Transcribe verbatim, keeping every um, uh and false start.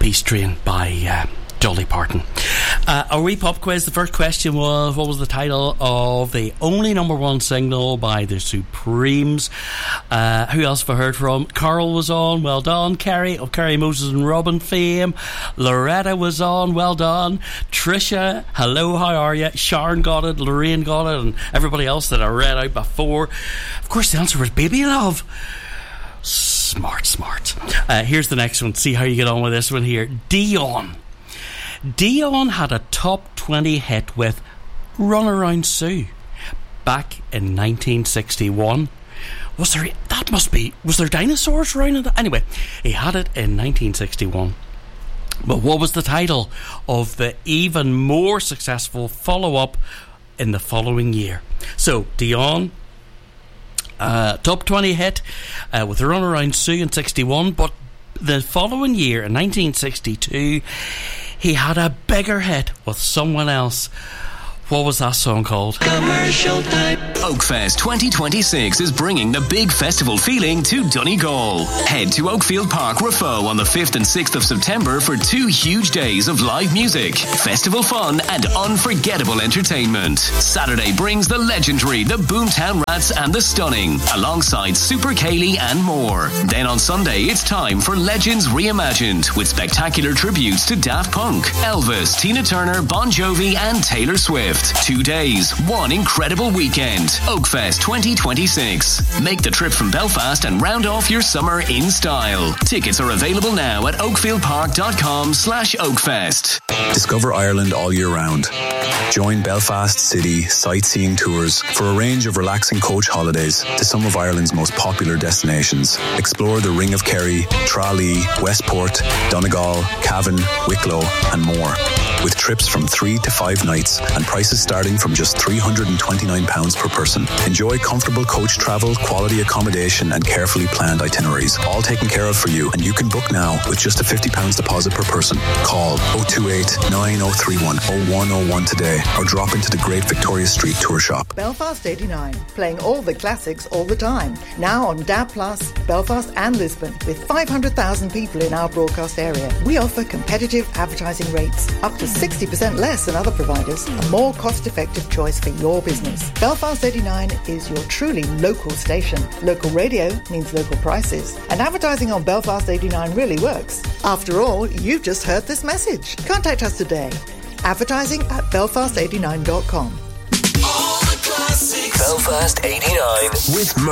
Peace Train by uh, Dolly Parton. Uh, a wee pop quiz. The first question was, what was the title of the only number one single by the Supremes? Uh, who else have I heard from? Carl was on, well done. Kerry of Kerry Moses and Robin fame. Loretta was on, well done. Trisha, hello, how are you? Sharon got it, Lorraine got it, and everybody else that I read out before. Of course, the answer was Baby Love. Smart, smart. Uh, here's the next one. See how you get on with this one here. Dion. Dion had a top twenty hit with Run Around Sue back in nineteen sixty-one. Was there, that must be, was there dinosaurs around in that? Anyway, he had it in nineteen sixty-one. But what was the title of the even more successful follow-up in the following year? So, Dion, uh, top twenty hit uh, with Run Around Sue in sixty-one, but the following year, in nineteen sixty-two, he had a bigger hit with someone else. What was that song called? Commercial time. Oakfest twenty twenty-six is bringing the big festival feeling to Donegal. Head to Oakfield Park, Raphoe on the fifth and sixth of September for two huge days of live music, festival fun and unforgettable entertainment. Saturday brings the legendary The Boomtown Rats and The Stunning, alongside Super Kaylee and more. Then on Sunday, it's time for Legends Reimagined, with spectacular tributes to Daft Punk, Elvis, Tina Turner, Bon Jovi and Taylor Swift. Two days, one incredible weekend. Oakfest twenty twenty-six. Make the trip from Belfast and round off your summer in style. Tickets are available now at oakfieldpark.com slash Oakfest. Discover Ireland all year round. Join Belfast City sightseeing tours for a range of relaxing coach holidays to some of Ireland's most popular destinations. Explore the Ring of Kerry, Tralee, Westport, Donegal, Cavan, Wicklow and more. With trips from three to five nights and prices starting from just three hundred twenty-nine pounds per person. Enjoy comfortable coach travel, quality accommodation and carefully planned itineraries, all taken care of for you, and you can book now with just a fifty pounds deposit per person. Call oh two eight, nine oh three one, oh one oh one today or drop into the Great Victoria Street Tour Shop. Belfast eighty-nine, playing all the classics all the time. Now on D A B plus, Belfast and Lisbon, with five hundred thousand people in our broadcast area. We offer competitive advertising rates, up to sixty percent less than other providers, a more cost-effective choice for your business. Belfast eighty-nine is your truly local station. Local radio means local prices, and advertising on Belfast eighty-nine really works. After all, you've just heard this message. Contact us today. Advertising at belfast eighty-nine dot com. All the classics. Belfast eighty-nine with